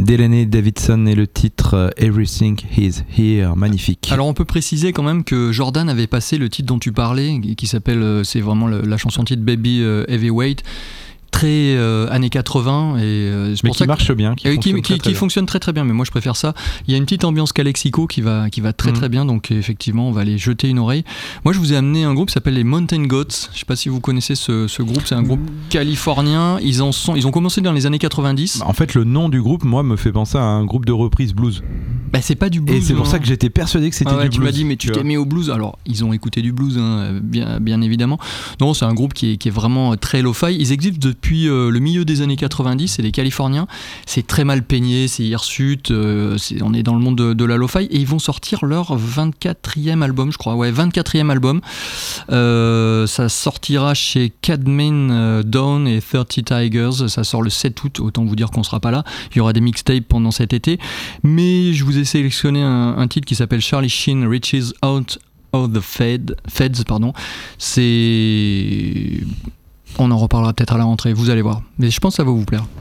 Delaney Davidson et le titre Everything Is Here, magnifique. Alors on peut préciser quand même que Jordan avait passé le titre dont tu parlais, qui s'appelle, c'est vraiment la chanson titre Baby Heavyweight, très années 80 et c'est mais pour qui ça marche bien, qui fonctionne très très bien, mais moi je préfère ça. Il y a une petite ambiance Calexico qui va très très bien, donc effectivement on va aller jeter une oreille. Moi je vous ai amené un groupe qui s'appelle les Mountain Goats. Je sais pas si vous connaissez ce groupe, c'est un groupe californien. Ils ont commencé dans les années 90. En fait le nom du groupe moi me fait penser à un groupe de reprise blues. Bah, c'est pas du blues. Et c'est pour ça que j'étais persuadé que c'était du blues. Tu m'as dit mais tu t'es mis au blues. Alors ils ont écouté du blues bien évidemment. Non, c'est un groupe qui est vraiment très lo-fi. Ils existent depuis le milieu des années 90, c'est des Californiens, c'est très mal peigné, c'est hirsute, on est dans le monde de la lo-fi, et ils vont sortir leur 24e album, je crois, 24e album. Ça sortira chez Cadman Dawn et 30 Tigers, ça sort le 7 août, autant vous dire qu'on sera pas là, il y aura des mixtapes pendant cet été, mais je vous ai sélectionné un titre qui s'appelle Charlie Sheen Reaches Out of the Feds, c'est... On en reparlera peut-être à la rentrée, vous allez voir. Mais je pense que ça va vous plaire.